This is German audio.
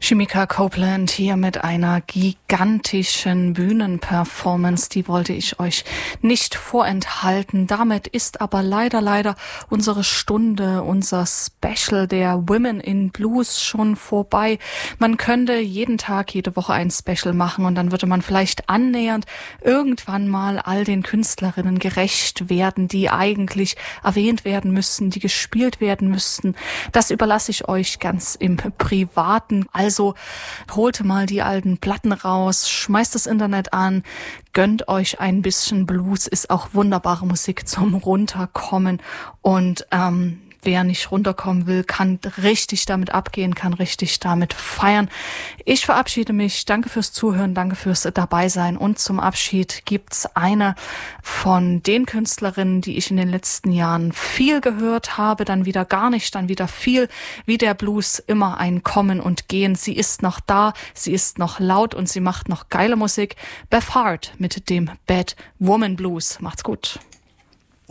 Shemekia Copeland hier mit einer gigantischen Bühnenperformance, die wollte ich euch nicht vorenthalten. Damit ist aber leider unsere Stunde, unser Special der Women in Blues schon vorbei. Man könnte jeden Tag, jede Woche ein Special machen und dann würde man vielleicht annähernd irgendwann mal all den Künstlerinnen gerecht werden, die eigentlich erwähnt werden müssten, die gespielt werden müssten. Das überlasse ich euch ganz im Privaten. Also holt mal die alten Platten raus, schmeißt das Internet an, gönnt euch ein bisschen Blues, ist auch wunderbare Musik zum Runterkommen und wer nicht runterkommen will, kann richtig damit abgehen, kann richtig damit feiern. Ich verabschiede mich. Danke fürs Zuhören, danke fürs Dabeisein. Und zum Abschied gibt's eine von den Künstlerinnen, die ich in den letzten Jahren viel gehört habe, dann wieder gar nicht, dann wieder viel. Wie der Blues, immer ein Kommen und Gehen. Sie ist noch da, sie ist noch laut und sie macht noch geile Musik. Beth Hart mit dem Bad Woman Blues. Macht's gut.